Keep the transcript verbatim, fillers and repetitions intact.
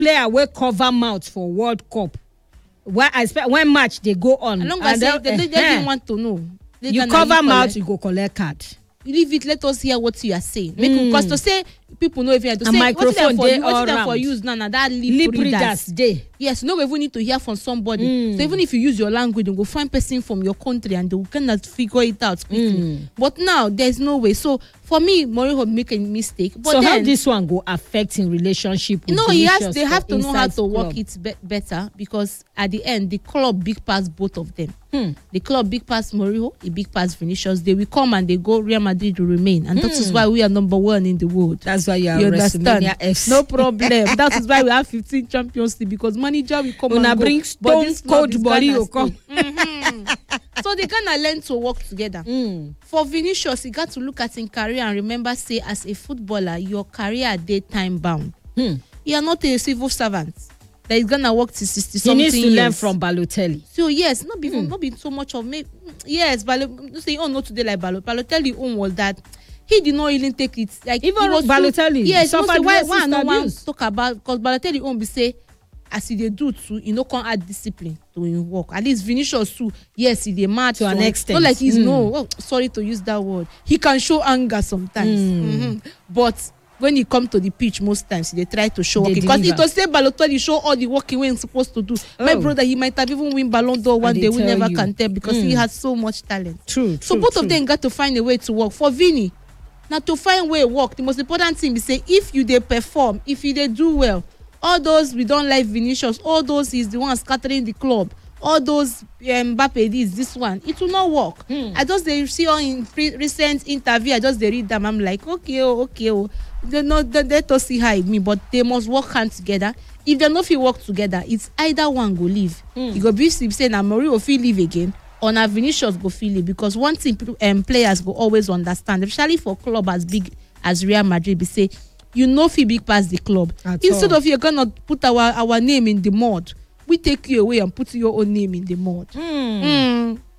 player will cover mouth for World Cup. Why I expect when match they go on. As long as they, they, they, they uh, didn't want to know. They you gonna cover leave mouth, collect. you go collect card. Leave it. Let us hear what you are saying. Make Mm. because to say people know if you have to A say microphone what dey is for, all for round. use now. Now that lip, Lip readers. readers day. Yes, no, we even need to hear from somebody. Mm. So even if you use your language, you go find person from your country and they will kind of figure it out quickly. Mm. But now there's no way. So for me, Mourinho make a mistake. But so then, how this one go affect in relationship with no, he has. Vinicius They have for to know how inside to work club? it be- better because at the end, the club big pass both of them. Hmm. The club big pass Mourinho, a big pass Vinicius. They will come and they go. Real Madrid will remain, and that is why we are number one in the world. That's why you are You WrestleMania understand? F C. No problem. That is why we have fifteen Champions League because manager will come Una and go. bring But stone this club cold is body gonna will come. stay. Mhm. So they gonna learn to work together. Mm. For Vinicius, he got to look at his career and remember, say, as a footballer, your career dey time bound. Hmm. You are not a civil servant that is gonna work till sixty He something needs to years. learn from Balotelli. So yes, not be Hmm. not be so much of me. Yes, Balotelli. Say, oh, not today like Balotelli. Balotelli own was that he did not even take it like Even he was Balotelli So, yes, suffered mostly why racist why I no wan abuse. talk about because Balotelli own be say as he dey do too, he no come add discipline to him work. At least Vinicius too, yes, he dey mad To an some- extent. Not like he's Mm. no. Oh, sorry to use that word. He can show anger sometimes, Mm. Mhm. but when he come to the pitch, most times they try to show They working because it deliver. was say Balotelli show all the working wey he's supposed to do. My Oh. brother, he might have even win Ballon d'Or one dey day. We tell never you. can tell because he Mm. has so much talent. True. So true, both true. of them got to find a way to work. For Vini, now to find way work, the most important thing is say if you dey perform, if you dey do well, all those we don't like Vinicius, all those is the one scattering the club, all those um, Mbappe this this one, it will not work. Hmm. I just dey see all in pre- recent interview, I just dey read them. I'm like, okay, oh, okay, oh, they no, they, they to see how it mean, but they must work hand together. If they no fit work together, it's either one go leave. Hmm. You go be say na Mourinho fit leave again. Or na Vinicius go feel it because one thing um, players go always understand, especially for club as big as Real Madrid, be say you know fit big pass the club. At Instead all. of you're gonna put our our name in the mud, we take you away and put your own name in the mud. Hmm. Mm.